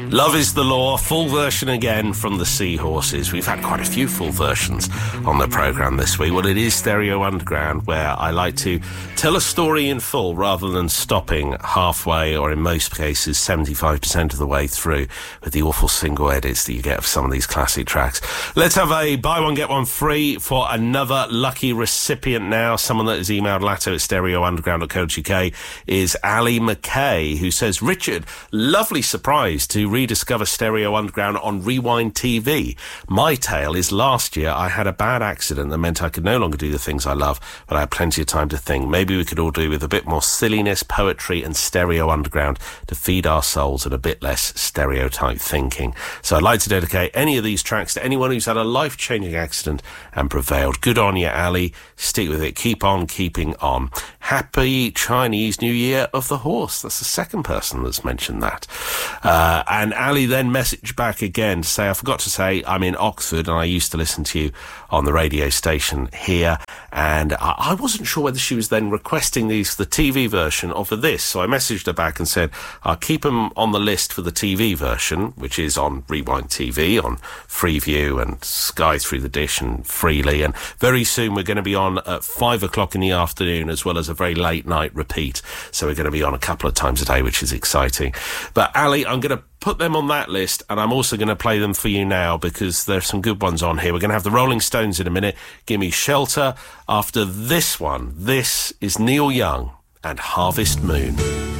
Love is the Law, full version again from the Seahorses. We've had quite a few full versions on the programme this week. Well, it is Stereo Underground, where I like to tell a story in full rather than stopping halfway, or in most cases 75% of the way through, with the awful single edits that you get of some of these classic tracks. Let's have a buy one, get one free for another lucky recipient now. Someone that has emailed latto@stereounderground.co.uk is Ali McKay, who says, Richard, lovely surprise to rediscover Stereo Underground on Rewind TV. My tale is last year I had a bad accident that meant I could no longer do the things I love, but I had plenty of time to think. Maybe we could all do with a bit more silliness, poetry and Stereo Underground to feed our souls and a bit less stereotype thinking. So I'd like to dedicate any of these tracks to anyone who's had a life-changing accident and prevailed. Good on you, Ali. Stick with it. Keep on keeping on. Happy Chinese New Year of the Horse. That's the second person that's mentioned that. And Ali then messaged back again to say, I forgot to say I'm in Oxford and I used to listen to you on the radio station here, and I wasn't sure whether she was then requesting these for the TV version or for this, so I messaged her back and said I'll keep them on the list for the TV version, which is on Rewind TV, on Freeview and Sky Through the Dish and Freely, and very soon we're going to be on at 5 o'clock in the afternoon as well as a very late night repeat, so we're going to be on a couple of times a day, which is exciting. But Ali, I'm going to put them on that list, and I'm also going to play them for you now because there's some good ones on here. We're going to have the Rolling Stones in a minute. Give me Shelter. After this one, this is Neil Young and Harvest Moon.